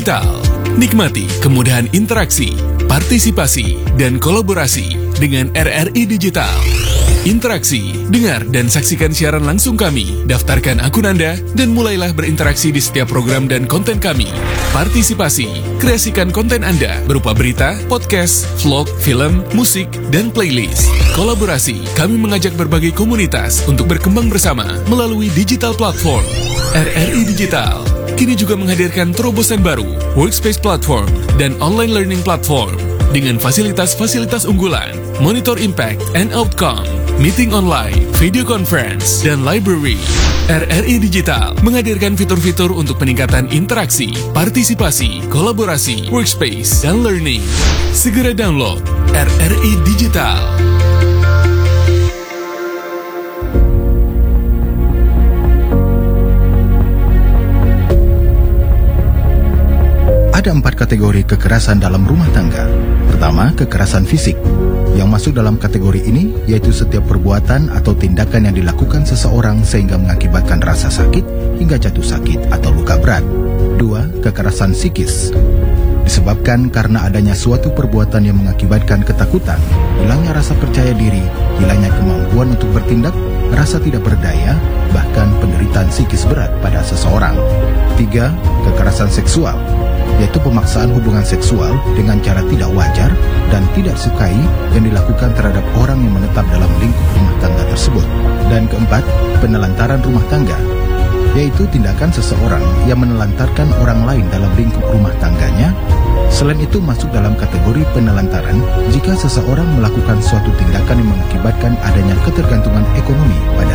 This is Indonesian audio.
Digital. Nikmati kemudahan interaksi, partisipasi, dan kolaborasi dengan RRI Digital. Interaksi, dengar dan saksikan siaran langsung kami, daftarkan akun Anda, dan mulailah berinteraksi di setiap program dan konten kami. Partisipasi, kreasikan konten Anda berupa berita, podcast, vlog, film, musik, dan playlist. Kolaborasi, kami mengajak berbagai komunitas untuk berkembang bersama melalui digital platform. RRI Digital kini juga menghadirkan terobosan baru, workspace platform, dan online learning platform dengan fasilitas-fasilitas unggulan, monitor impact and outcome, meeting online, video conference, dan library. RRI Digital menghadirkan fitur-fitur untuk peningkatan interaksi, partisipasi, kolaborasi, workspace, dan learning. Segera download RRI Digital. Ada 4 kategori kekerasan dalam rumah tangga. Pertama, kekerasan fisik. Yang masuk dalam kategori ini yaitu setiap perbuatan atau tindakan yang dilakukan seseorang sehingga mengakibatkan rasa sakit hingga jatuh sakit atau luka berat. 2. Kekerasan psikis. Disebabkan karena adanya suatu perbuatan yang mengakibatkan ketakutan, hilangnya rasa percaya diri, hilangnya kemampuan untuk bertindak, rasa tidak berdaya, bahkan penderitaan psikis berat pada seseorang. 3. Kekerasan seksual, yaitu pemaksaan hubungan seksual dengan cara tidak wajar dan tidak sukai yang dilakukan terhadap orang yang menetap dalam lingkup rumah tangga tersebut. Dan keempat, penelantaran rumah tangga, yaitu tindakan seseorang yang menelantarkan orang lain dalam lingkup rumah tangganya. Selain itu masuk dalam kategori penelantaran jika seseorang melakukan suatu tindakan yang mengakibatkan adanya ketergantungan ekonomi pada